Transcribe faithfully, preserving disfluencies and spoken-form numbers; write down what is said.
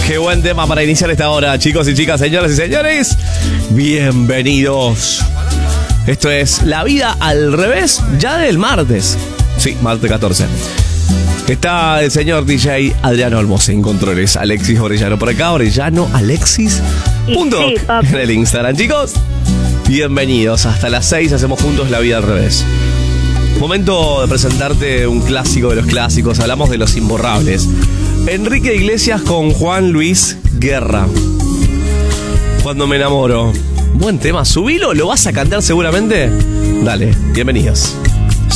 Qué buen tema para iniciar esta hora, chicos y chicas, señoras y señores. Bienvenidos. Esto es La Vida al Revés, ya del martes. Sí, martes catorce. Está el señor D J Adriano Olmos en controles. Alexis Orellano por acá. Orellano Alexis. Punto. Sí, en el Instagram, chicos. Bienvenidos. Hasta las seis hacemos juntos La Vida al Revés. Momento de presentarte un clásico de los clásicos. Hablamos de los imborrables. Enrique Iglesias con Juan Luis Guerra. Cuando me enamoro. Buen tema. Subilo, lo vas a cantar seguramente. Dale, bienvenidos.